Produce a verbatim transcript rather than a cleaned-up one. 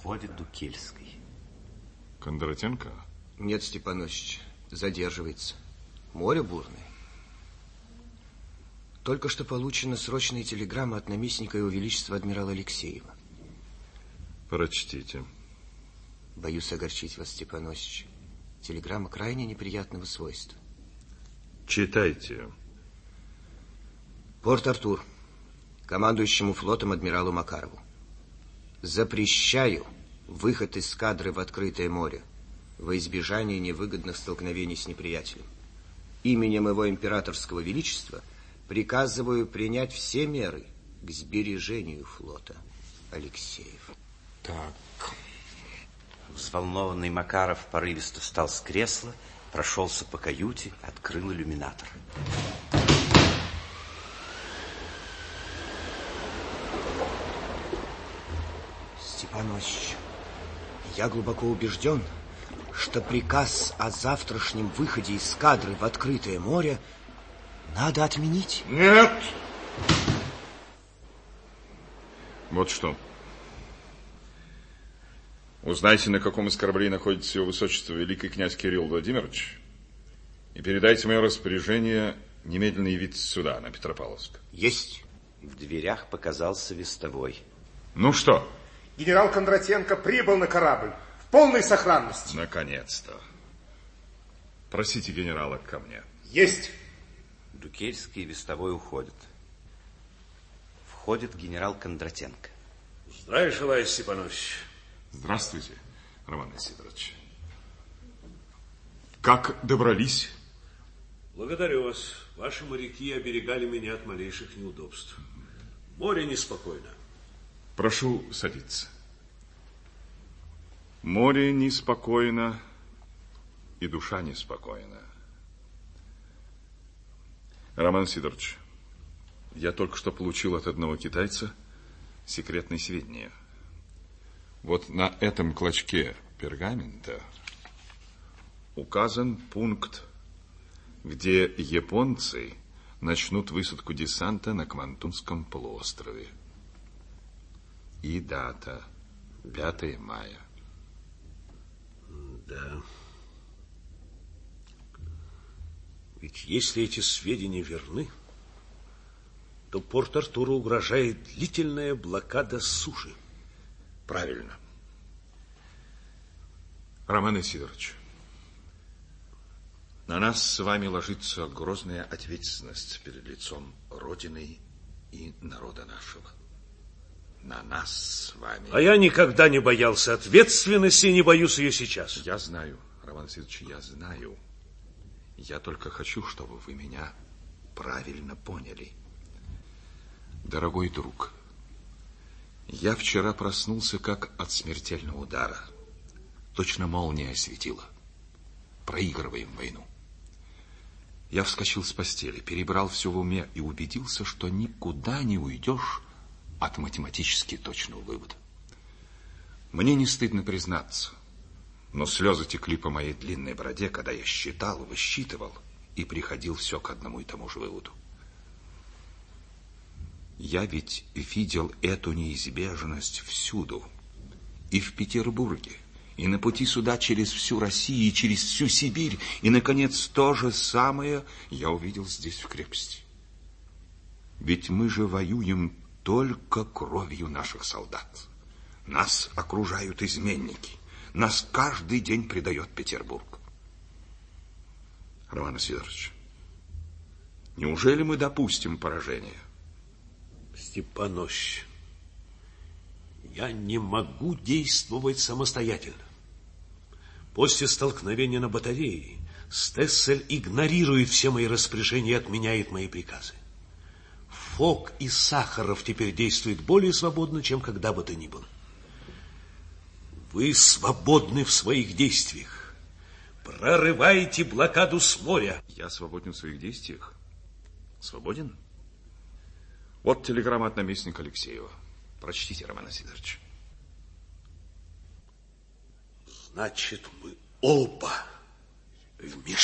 Входит Дукельский. Кондратенко? Нет, Степан Осич, задерживается. Море бурное. Только что получена срочная телеграмма от наместника Его Величества адмирала Алексеева. Прочтите. Боюсь огорчить вас, Степан Осич. Телеграмма крайне неприятного свойства. Читайте. Порт-Артур. Командующему флотом адмиралу Макарову. Запрещаю выход эскадры в открытое море во избежание невыгодных столкновений с неприятелем. Именем Его Императорского Величества приказываю принять все меры к сбережению флота. Алексеев. Так. Взволнованный Макаров порывисто встал с кресла, прошелся по каюте, открыл иллюминатор. Степан Осич, я глубоко убежден, что приказ о завтрашнем выходе эскадры в открытое море надо отменить. Нет! Вот что. Узнайте, на каком из кораблей находится Его Высочество Великий князь Кирилл Владимирович, и передайте мое распоряжение немедленно явиться сюда, на Петропавловск. Есть. В дверях показался вестовой. Ну что? Генерал Кондратенко прибыл на корабль в полной сохранности. Наконец-то. Просите генерала ко мне. Есть. Дукельский и вестовой уходят. Входит генерал Кондратенко. Здравия желаю, Степанович. Здравствуйте, Роман Сидорович. Как добрались? Благодарю вас. Ваши моряки оберегали меня от малейших неудобств. Море неспокойно. Прошу садиться. Море неспокойно, и душа неспокойна. Роман Сидорович, я только что получил от одного китайца секретные сведения. Вот на этом клочке пергамента указан пункт, где японцы начнут высадку десанта на Квантунском полуострове. И дата пятое мая. Да. Ведь если эти сведения верны, то Порт-Артуру угрожает длительная блокада суши. Правильно. Роман Исидорович, на нас с вами ложится грозная ответственность перед лицом Родины и народа нашего. На нас с вами. А я никогда не боялся ответственности и не боюсь ее сейчас. Я знаю, Роман Исидорович, я знаю. Я только хочу, чтобы вы меня правильно поняли. Дорогой друг, я вчера проснулся как от смертельного удара. Точно молния осветила. Проигрываем войну. Я вскочил с постели, перебрал все в уме и убедился, что никуда не уйдешь от математически точного вывода. Мне не стыдно признаться, но слезы текли по моей длинной бороде, когда я считал, высчитывал и приходил все к одному и тому же выводу. Я ведь видел эту неизбежность всюду. И в Петербурге, и на пути сюда через всю Россию, и через всю Сибирь. И, наконец, то же самое я увидел здесь, в крепости. Ведь мы же воюем только кровью наших солдат. Нас окружают изменники. Нас каждый день предает Петербург. Роман Сидорович, неужели мы допустим поражение? Степанович, я не могу действовать самостоятельно. После столкновения на батарее Стессель игнорирует все мои распоряжения и отменяет мои приказы. Фок и Сахаров теперь действуют более свободно, чем когда бы то ни было. Вы свободны в своих действиях. Прорывайте блокаду с моря. Я свободен в своих действиях? Свободен? Вот телеграмма от наместника Алексеева. Прочтите, Роман Сидорович. Значит, мы оба вмешались.